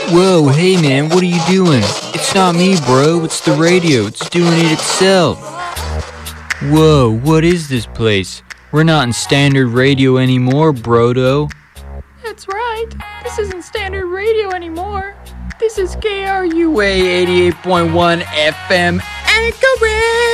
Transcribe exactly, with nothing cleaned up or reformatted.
Whoa, hey man, what are you doing? It's not me, bro, it's the radio, it's doing it itself. Whoa, what is this place? We're not in standard radio anymore, brodo. That's right, this isn't standard radio anymore. This is K R U A eighty-eight point one F M Anchorage.